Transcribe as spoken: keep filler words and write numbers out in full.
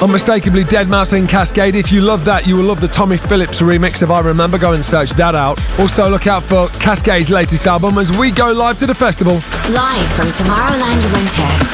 Unmistakably deadmau five in Cascade. If you love that, you will love the Tommy Phillips remix of I Remember. Go and search that out. Also, look out for Cascade's latest album as we go live to the festival. Live from Tomorrowland Winter.